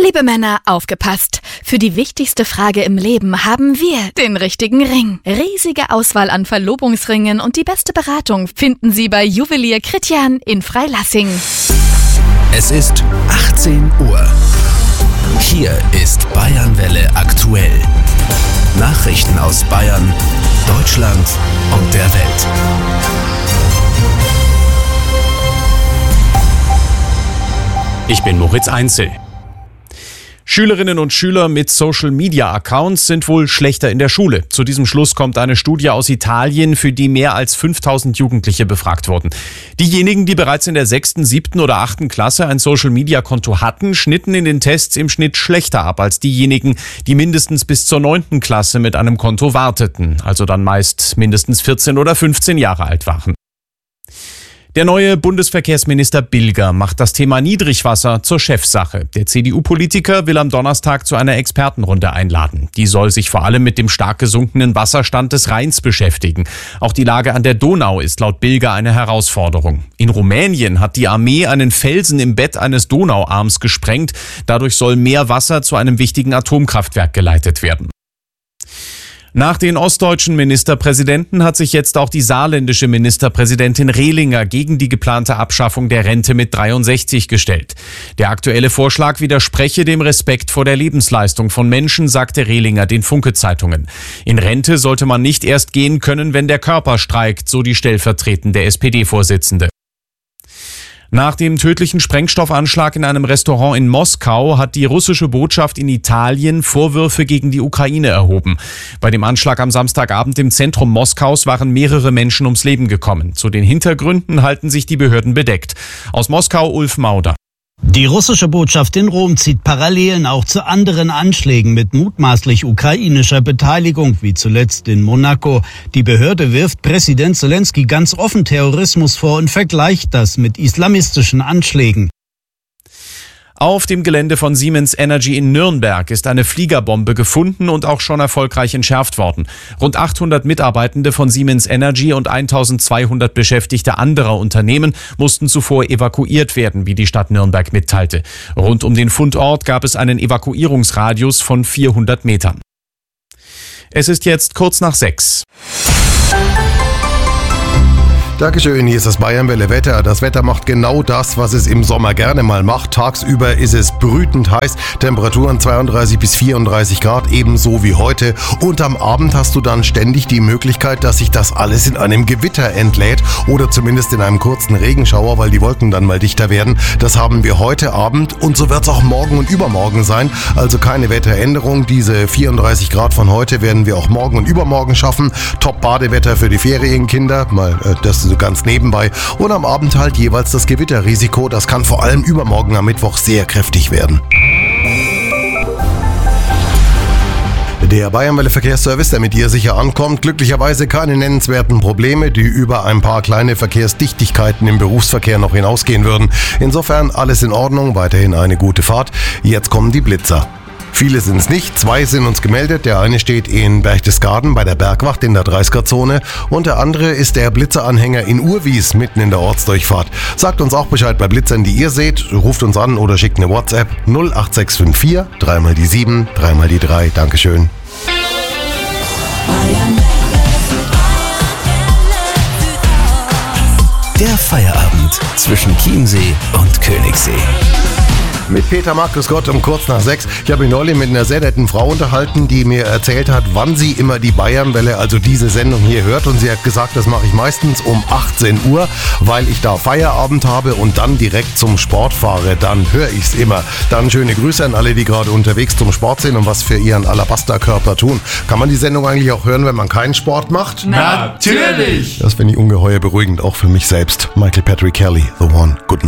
Liebe Männer, aufgepasst! Für die wichtigste Frage im Leben haben wir den richtigen Ring. Riesige Auswahl an Verlobungsringen und die beste Beratung finden Sie bei Juwelier Kritjan in Freilassing. Es ist 18 Uhr. Hier ist Bayernwelle aktuell. Nachrichten aus Bayern, Deutschland und der Welt. Ich bin Moritz Einzel. Schülerinnen und Schüler mit Social-Media-Accounts sind wohl schlechter in der Schule. Zu diesem Schluss kommt eine Studie aus Italien, für die mehr als 5000 Jugendliche befragt wurden. Diejenigen, die bereits in der 6., 7. oder 8. Klasse ein Social-Media-Konto hatten, schnitten in den Tests im Schnitt schlechter ab als diejenigen, die mindestens bis zur 9. Klasse mit einem Konto warteten, also dann meist mindestens 14 oder 15 Jahre alt waren. Der neue Bundesverkehrsminister Bilger macht das Thema Niedrigwasser zur Chefsache. Der CDU-Politiker will am Donnerstag zu einer Expertenrunde einladen. Die soll sich vor allem mit dem stark gesunkenen Wasserstand des Rheins beschäftigen. Auch die Lage an der Donau ist laut Bilger eine Herausforderung. In Rumänien hat die Armee einen Felsen im Bett eines Donauarms gesprengt. Dadurch soll mehr Wasser zu einem wichtigen Atomkraftwerk geleitet werden. Nach den ostdeutschen Ministerpräsidenten hat sich jetzt auch die saarländische Ministerpräsidentin Rehlinger gegen die geplante Abschaffung der Rente mit 63 gestellt. Der aktuelle Vorschlag widerspreche dem Respekt vor der Lebensleistung von Menschen, sagte Rehlinger den Funke-Zeitungen. In Rente sollte man nicht erst gehen können, wenn der Körper streikt, so die stellvertretende SPD-Vorsitzende. Nach dem tödlichen Sprengstoffanschlag in einem Restaurant in Moskau hat die russische Botschaft in Italien Vorwürfe gegen die Ukraine erhoben. Bei dem Anschlag am Samstagabend im Zentrum Moskaus waren mehrere Menschen ums Leben gekommen. Zu den Hintergründen halten sich die Behörden bedeckt. Aus Moskau Ulf Mauder. Die russische Botschaft in Rom zieht Parallelen auch zu anderen Anschlägen mit mutmaßlich ukrainischer Beteiligung, wie zuletzt in Monaco. Die Behörde wirft Präsident Zelensky ganz offen Terrorismus vor und vergleicht das mit islamistischen Anschlägen. Auf dem Gelände von Siemens Energy in Nürnberg ist eine Fliegerbombe gefunden und auch schon erfolgreich entschärft worden. Rund 800 Mitarbeitende von Siemens Energy und 1200 Beschäftigte anderer Unternehmen mussten zuvor evakuiert werden, wie die Stadt Nürnberg mitteilte. Rund um den Fundort gab es einen Evakuierungsradius von 400 Metern. Es ist jetzt kurz nach 6. Dankeschön, hier ist das Bayernwelle Wetter. Das Wetter macht genau das, was es im Sommer gerne mal macht. Tagsüber ist es brütend heiß, Temperaturen 32 bis 34 Grad, ebenso wie heute. Und am Abend hast du dann ständig die Möglichkeit, dass sich das alles in einem Gewitter entlädt oder zumindest in einem kurzen Regenschauer, weil die Wolken dann mal dichter werden. Das haben wir heute Abend und so wird es auch morgen und übermorgen sein. Also keine Wetteränderung. Diese 34 Grad von heute werden wir auch morgen und übermorgen schaffen. Top-Badewetter für die Ferienkinder, mal das so ganz nebenbei. Und am Abend halt jeweils das Gewitterrisiko. Das kann vor allem übermorgen am Mittwoch sehr kräftig werden. Der Bayernwelle Verkehrsservice, der mit dir sicher ankommt, glücklicherweise keine nennenswerten Probleme, die über ein paar kleine Verkehrsdichtigkeiten im Berufsverkehr noch hinausgehen würden. Insofern alles in Ordnung, weiterhin eine gute Fahrt. Jetzt kommen die Blitzer. Viele sind es nicht, 2 sind uns gemeldet. Der eine steht in Berchtesgaden bei der Bergwacht in der 30er-Zone und der andere ist der Blitzeranhänger in Urwies mitten in der Ortsdurchfahrt. Sagt uns auch Bescheid bei Blitzern, die ihr seht, ruft uns an oder schickt eine WhatsApp 08654 3 mal die 7, 3 mal die 3. Dankeschön. Der Feierabend zwischen Chiemsee und Königssee. Mit Peter Markus Gott um kurz nach 6. Ich habe mich neulich mit einer sehr netten Frau unterhalten, die mir erzählt hat, wann sie immer die Bayernwelle, also diese Sendung hier hört. Und sie hat gesagt, das mache ich meistens um 18 Uhr, weil ich da Feierabend habe und dann direkt zum Sport fahre. Dann höre ich es immer. Dann schöne Grüße an alle, die gerade unterwegs zum Sport sind und was für ihren Alabasterkörper tun. Kann man die Sendung eigentlich auch hören, wenn man keinen Sport macht? Natürlich! Das finde ich ungeheuer beruhigend, auch für mich selbst. Michael Patrick Kelly, The One. Good night.